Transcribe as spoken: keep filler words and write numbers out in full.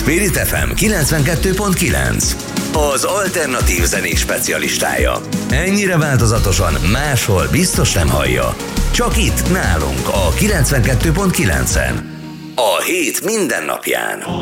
Spirit ef em kilencvenkettő pont kilenc, az alternatív zenék specialistája. Ennyire változatosan máshol biztos nem hallja. Csak itt nálunk a kilencvenkettő pont kilencen. A hét minden napján.